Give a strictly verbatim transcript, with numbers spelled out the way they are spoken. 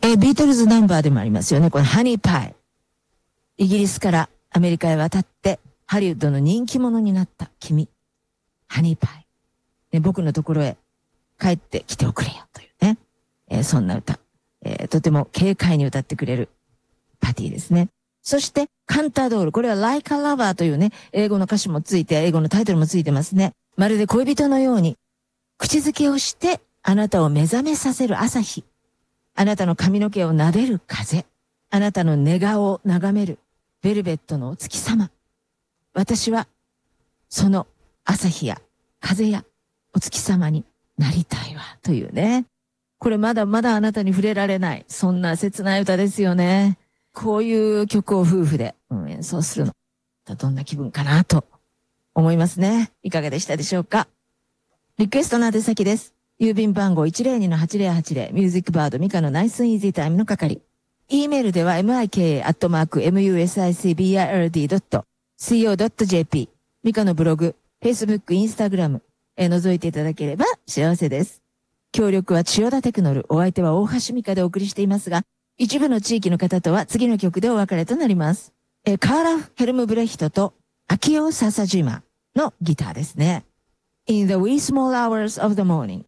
えー、ビートルズナンバーでもありますよね。このハニーパイ。イギリスからアメリカへ渡ってハリウッドの人気者になった君。ハニーパイ。ね、僕のところへ帰ってきておくれよというね。えー、そんな歌。えー、とても軽快に歌ってくれるパティですね。そして、カンタードール。これは Like a Lover というね、英語の歌詞もついて、英語のタイトルもついてますね。まるで恋人のように、口づけをして、あなたを目覚めさせる朝日。あなたの髪の毛を撫でる風。あなたの寝顔を眺める、ベルベットのお月様。私は、その朝日や風やお月様になりたいわ。というね。これまだまだあなたに触れられない。そんな切ない歌ですよね。こういう曲を夫婦で、うん、演奏するの。どんな気分かなと思いますね。いかがでしたでしょうか。リクエストの宛先です。郵便番号 いちまるにのはちまるはちまる ミュージックバードミカのナイスイージータイムの係。E メールでは ミカ アットマーク ムシックバード ドット シーオー ドット ジェーピー ミカのブログ、Facebook、Instagram へ覗いていただければ幸せです。協力は千代田テクノル、お相手は大橋美香でお送りしていますが、一部の地域の方とは次の曲でお別れとなります。えー、カーラ・ヘルムブレヒトとアキオ・ササジマのギターですね。In the wee small hours of the morning